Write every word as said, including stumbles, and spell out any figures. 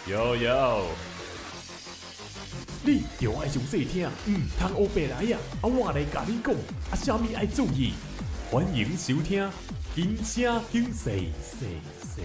有有，你着爱详细听，唔通黑白来呀！啊，我来甲你讲，啊，啥物爱注意？欢迎收听《金声警世细细》。